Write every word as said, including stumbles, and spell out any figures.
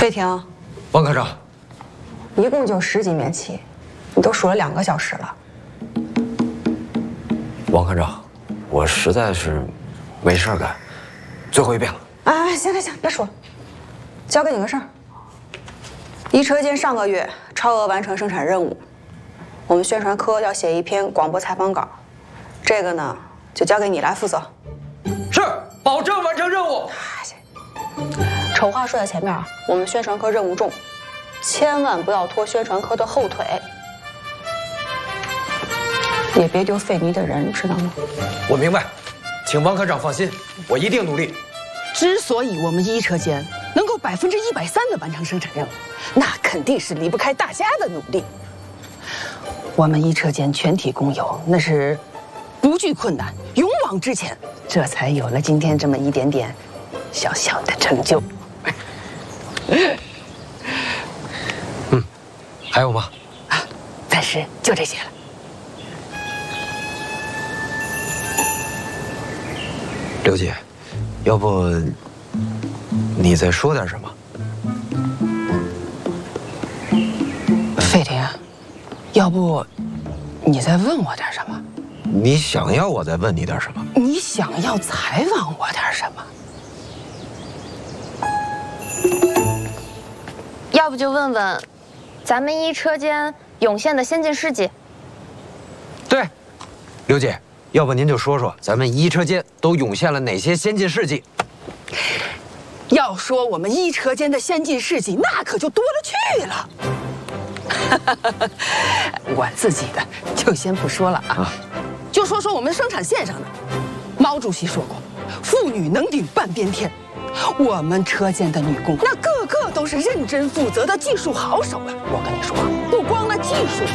费婷， 王科长， 一共就十几面旗，你都数了两个小时了。 王科长，我实在是没事干，最后一遍了。 哎，行行行，别说了，交给你个事儿。一车间上个月超额完成生产任务，我们宣传科要写一篇广播采访稿，这个呢就交给你来负责。 是，保证完成任务。 丑话说在前面啊，我们宣传科任务重，千万不要拖宣传科的后腿，也别丢费尼的人，知道吗？ 我明白，请王科长放心，我一定努力。 之所以我们一车间能够百分之一百三的完成生产任务，那肯定是离不开大家的努力。我们一车间全体工友那是不惧困难，勇往直前，这才有了今天这么一点点小小的成就。 嗯，还有吗？ 啊，暂时就这些了。 刘姐，要不你再说点什么？ 费婷，要不你再问我点什么？ 你想要我再问你点什么？ 你想要采访我点什么？ 要不就问问，咱们一车间涌现的先进事迹。 对，刘姐，要不您就说说咱们一车间都涌现了哪些先进事迹？ 要说我们一车间的先进事迹，那可就多了去了。我自己的就先不说了啊，啊就说说我们生产线上的。毛主席说过，妇女能顶半边天。我们车间的女工，那个个都是认真负责的技术好手啊！我跟你说，不光那技术